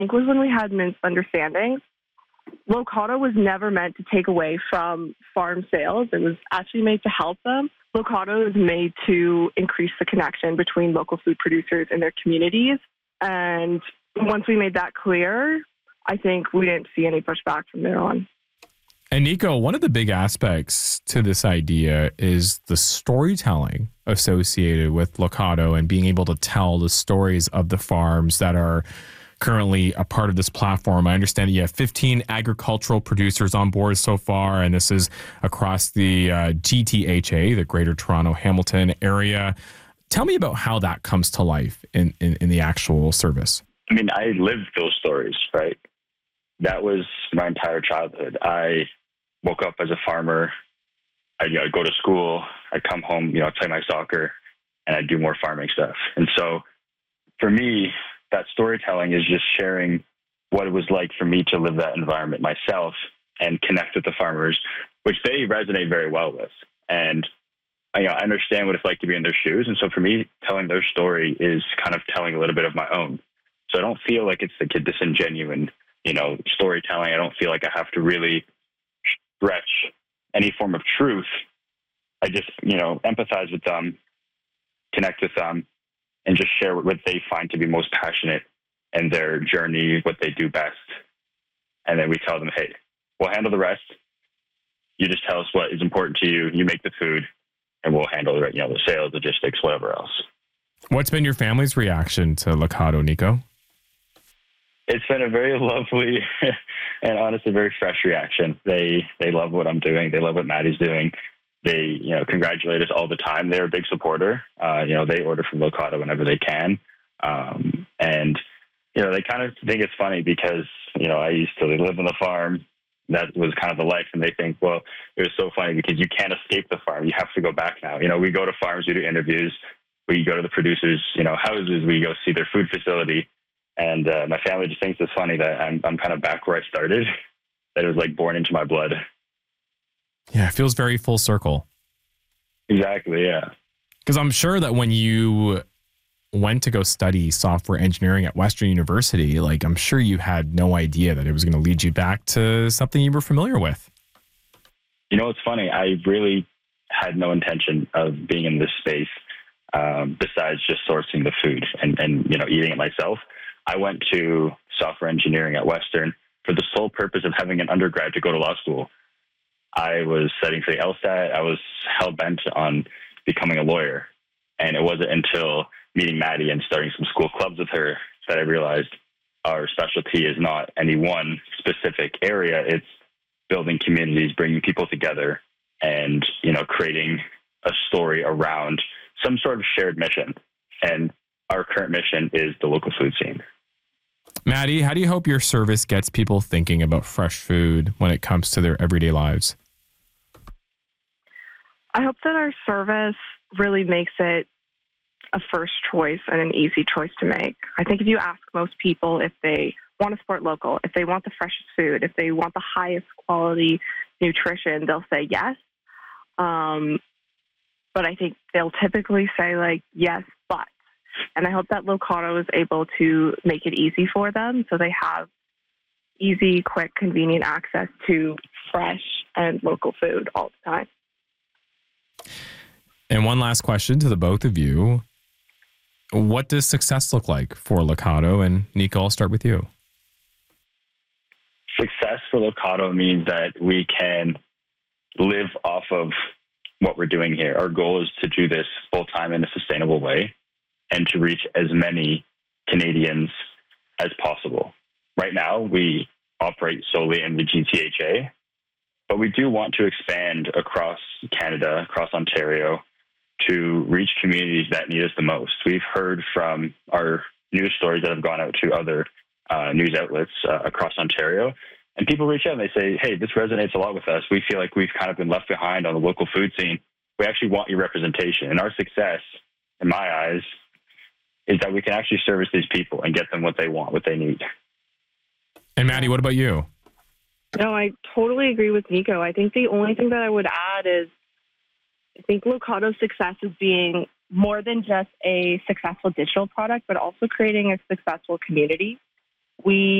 think was when we had misunderstandings. Locado was never meant to take away from farm sales. It was actually made to help them. Locado is made to increase the connection between local food producers and their communities. And once we made that clear, I think we didn't see any pushback from there on. And Nico, one of the big aspects to this idea is the storytelling associated with Locado and being able to tell the stories of the farms that are currently a part of this platform. I understand that you have 15 agricultural producers on board so far, and this is across the GTHA, the Greater Toronto Hamilton area. Tell me about how that comes to life in the actual service. I mean, I lived those stories, right? That was my entire childhood. I woke up as a farmer. I'd go to school. I'd come home, play my soccer, and I'd do more farming stuff. And so for me, that storytelling is just sharing what it was like for me to live that environment myself and connect with the farmers, which they resonate very well with. And I understand what it's like to be in their shoes. And so for me, telling their story is kind of telling a little bit of my own. So I don't feel like it's like a disingenuine, storytelling. I don't feel like I have to really stretch any form of truth. I just, empathize with them, connect with them, and just share what they find to be most passionate in their journey, what they do best. And then we tell them, hey, we'll handle the rest. You just tell us what is important to you. You make the food, and we'll handle the sales, logistics, whatever else. What's been your family's reaction to Locado, Nico? It's been a very lovely and honestly very fresh reaction. They love what I'm doing. They love what Maddie's doing. They, congratulate us all the time. They're a big supporter. They order from Locado whenever they can. And they kind of think it's funny because, I used to live on the farm. That was kind of the life. And they think, well, it was so funny because you can't escape the farm. You have to go back now. We go to farms, we do interviews. We go to the producers, houses. We go see their food facility. And my family just thinks it's funny that I'm kind of back where I started, that it was like born into my blood. Yeah, it feels very full circle. Exactly, yeah. Because I'm sure that when you went to go study software engineering at Western University, I'm sure you had no idea that it was going to lead you back to something you were familiar with. It's funny. I really had no intention of being in this space besides just sourcing the food and eating it myself. I went to software engineering at Western for the sole purpose of having an undergrad to go to law school. I was studying for the LSAT. I was hell-bent on becoming a lawyer. And it wasn't until meeting Maddie and starting some school clubs with her that I realized our specialty is not any one specific area. It's building communities, bringing people together, and, creating a story around some sort of shared mission. And our current mission is the local food scene. Maddie, how do you hope your service gets people thinking about fresh food when it comes to their everyday lives? I hope that our service really makes it a first choice and an easy choice to make. I think if you ask most people if they want to support local, if they want the freshest food, if they want the highest quality nutrition, they'll say yes. But I think they'll typically say yes, but. And I hope that Locado is able to make it easy for them so they have easy, quick, convenient access to fresh and local food all the time. And one last question to the both of you. What does success look like for Locado? And Nico, I'll start with you. Success for Locado means that we can live off of what we're doing here. Our goal is to do this full time in a sustainable way and to reach as many Canadians as possible. Right now, we operate solely in the GTHA, but we do want to expand across Canada, across Ontario, to reach communities that need us the most. We've heard from our news stories that have gone out to other news outlets across Ontario, and people reach out and they say, hey, this resonates a lot with us. We feel like we've kind of been left behind on the local food scene. We actually want your representation. And our success, in my eyes, is that we can actually service these people and get them what they want, what they need. And Maddie, what about you? No, I totally agree with Nico. I think the only thing that I would add is I think Locado's success is being more than just a successful digital product, but also creating a successful community. we